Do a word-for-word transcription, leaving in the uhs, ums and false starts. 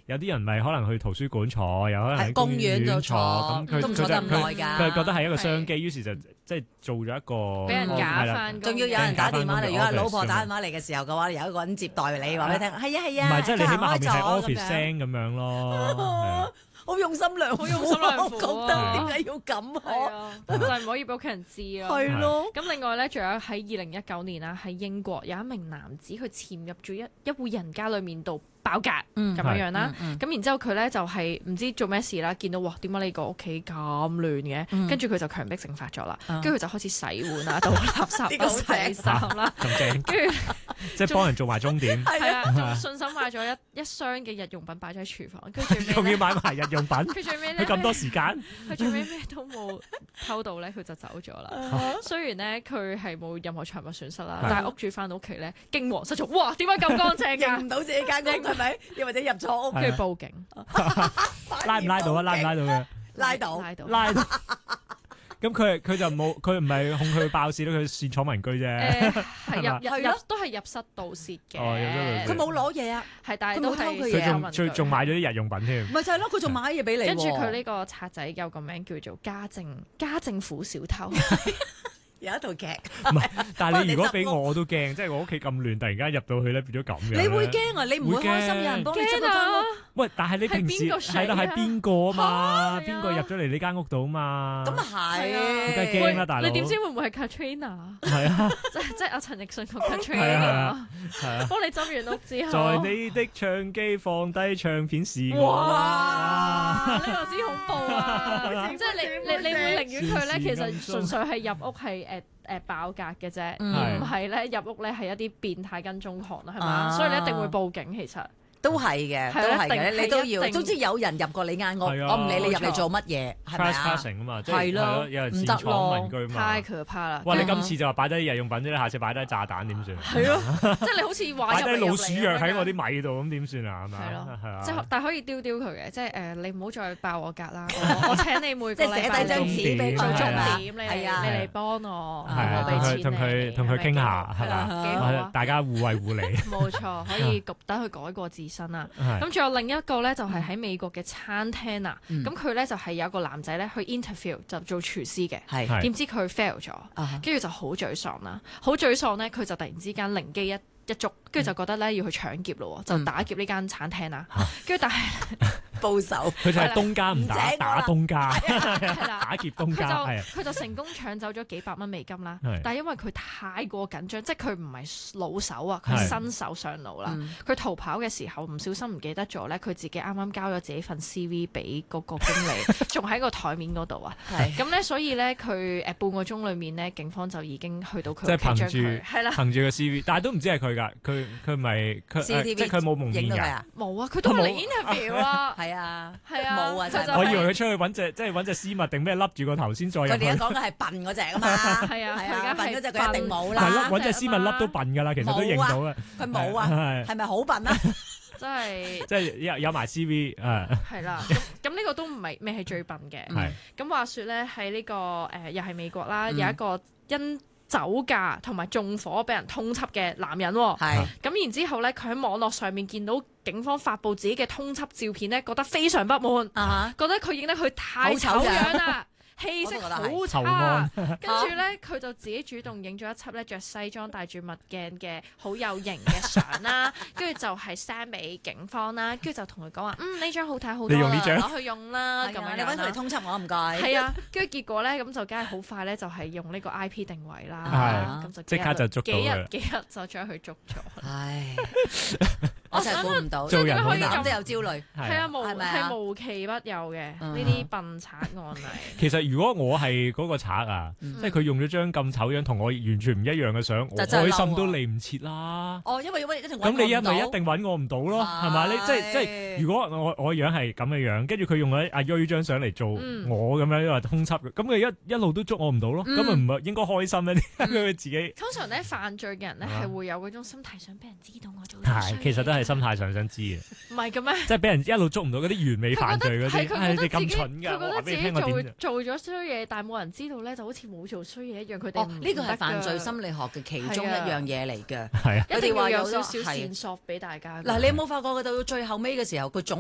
有啲人咪可能去圖書館坐，有可能喺公園度坐， 咁佢都唔坐得咁耐㗎。 佢覺得係一個商機，於是就即係做咗一個俾人假翻， 仲要有人打電話嚟。如果係老婆打電話嚟嘅時候嘅話，有一個人接待你，話俾你聽，係啊係啊， 唔係即係你起碼後面係開 office 聲咁樣咯。 好用心良苦， 好用心良苦啊！ 我覺得點解要咁啊？就係唔可以俾屋企人知咯。 係咯。 咁另外咧，仲有喺二零一九年啊，喺英國有一名男子佢潛入咗一一戶人家裏面度爆格咁樣樣啦。咁然之後佢咧就係唔知做咩事啦，見到哇點解你個屋企咁亂嘅？跟住佢就強迫症發作啦，跟住佢就開始洗碗啊、倒垃圾、洗衫啦。 咁正， 跟住即係幫人做埋鐘點。 係啊，仲順手買咗一一箱嘅日用品擺咗喺廚房，跟住仲要買埋日用品。 佢最尾咧， 佢咁多時間， 佢最尾咩都冇偷到咧，佢就走咗啦。雖然咧佢係冇任何財物損失啦，但係屋主翻到屋企咧驚惶失措，哇！點解咁乾淨㗎？ 認唔到自己間屋係咪？又或者入錯屋， 跟住報警， 拉唔拉到啊？拉唔拉到嘅？ 拉到， 拉到， 拉到。咁佢佢就冇，佢唔係控佢爆竊咯，佢擅闖民居啫。 誒係入入都係入室盜竊嘅。 佢冇攞嘢啊， 係但係都係佢仲仲買咗啲日用品添。 唔係就係咯，佢仲買嘢俾你。 跟住佢呢個賊仔有個名叫做家政家政婦小偷。 有一套劇， 唔係，但係你如果俾我我都驚，即係我屋企咁亂，突然間入到去咧變咗咁嘅。 你會驚啊？你唔會開心有人幫你執個間屋？ 喂，但係你平時係啦，係邊個啊嘛？邊個入咗嚟呢間屋度啊嘛？ 咁啊係， 梗係驚啦，大佬！ 你點知會唔會係 Katrina？ 係啊， 即係即係阿陳奕迅個 Katrina，係啊，幫你執完屋之後， 在你的唱機放低唱片是我。 哇！呢個之恐怖啊！即係你你你會寧願佢咧，其實純粹係入屋係。誒誒爆格嘅啫，而唔係咧入屋咧係一啲變態跟蹤狂啦，係嘛？所以你一定會報警，其實。 都係嘅，都係嘅，你都要。總之有人入過你間屋，我唔理你入嚟做乜嘢，係咪啊？ 啊嘛，即係咯，有人擅闖民居嘛。 太可怕啦！ 哇！你今次就話擺低日用品啫，下次擺低炸彈點算？ 係咯，即係你好似話擺低老鼠藥喺我啲米度，咁點算啊？係咪？ 係咯， 係啊。 即係但係可以丟丟佢嘅，即係誒你唔好再爆我格啦！我請你每個即係寫低張紙俾佢重點，你嚟你嚟幫我，我俾錢你， 同佢同佢傾下係嘛？ 幾好啊！ 大家互惠互利。 冇錯，可以等佢改過自身啦。咁仲有另一個咧，就係喺美國嘅餐廳啊。咁佢咧就係有個男仔咧去 interview 就做廚師嘅，點知佢 fail 咗，跟住就好沮喪啦。好沮喪咧，佢就突然之間靈機一一觸，跟住就覺得咧要去搶劫咯，就打劫呢間餐廳啦。跟住但係報仇， 佢就係東家唔打，打東家， 係啦， 打劫東家。 佢就成功搶走咗幾百蚊美金啦。但係因為佢太過緊張，即係佢唔係老手啊，佢新手上路啦。佢逃跑嘅時候唔小心唔記得咗咧，佢自己啱啱交咗自己份 C V 俾嗰個經理，仲喺個台面嗰度啊。咁咧，所以咧佢誒半個鐘裡面咧，警方就已經去到佢即係憑住係啦， 憑住個 C V，但係都唔知係佢㗎，佢佢咪佢即係佢冇蒙面㗎， 冇啊，佢都嚟 interview 啊。 係啊， 係啊， 冇啊，就我以為佢出去揾隻即係揾隻絲襪定咩笠住個頭先再入去。 佢哋而家講嘅係笨嗰隻啊嘛， 係啊， 係啊，笨嗰隻佢一定冇啦。 係咯，揾隻絲襪笠都笨㗎啦，其實都認到嘅。 佢冇啊，係咪好笨啊？ 真係即係有有埋 C V 啊。 係啦，咁咁呢個都唔係咩係最笨嘅。係咁話説咧，喺呢個誒又係美國啦，有一個因酒駕同埋縱火俾人通緝嘅男人喎。係咁然之後咧，佢喺網絡上面見到警方發布自己嘅通緝照片咧，覺得非常不滿，啊、覺得佢影得佢太醜樣啦，氣色好差。跟住咧，佢就自己主動影咗一輯咧着西裝戴住墨鏡嘅好有型嘅相啦，跟住就係 send 俾警方啦，跟住就同佢講話，嗯呢張好睇好多啦，攞去用啦，咁樣你揾佢嚟通緝我唔該。 係啊，跟住結果咧，咁就梗係好快咧，就係用呢個 I P 定位啦，咁就即刻就捉到佢， 幾日幾日就將佢捉咗。 唉。我真係估唔到， 做人可以咁都有焦慮， 係啊，無係無奇不有嘅呢啲笨賊案例。 其實如果我係嗰個賊啊，即係佢用咗張咁醜樣同我完全唔一樣嘅相，我開心都嚟唔切啦。 哦，因為一定咁你一咪一定揾我唔到咯，係咪？你即係即係如果我我樣係咁嘅樣，跟住佢用咗阿瑞張相嚟做我咁樣話通緝嘅，咁佢一一路都捉我唔到咯，咁咪唔係應該開心咩？佢自己通常咧犯罪嘅人咧係會有嗰種心態，想俾人知道我做係，其實都係心態上想知嘅， 唔係嘅咩？ 即係俾人一路捉唔到嗰啲完美犯罪嗰啲，係你咁蠢㗎！ 佢覺得自己做做咗衰嘢，但係冇人知道咧，就好似冇做衰嘢一樣。佢哋呢個係犯罪心理學嘅其中一樣嘢嚟嘅。 係啊， 一定要有少少線索俾大家。 嗱，你有冇發覺佢到最後尾嘅時候，佢總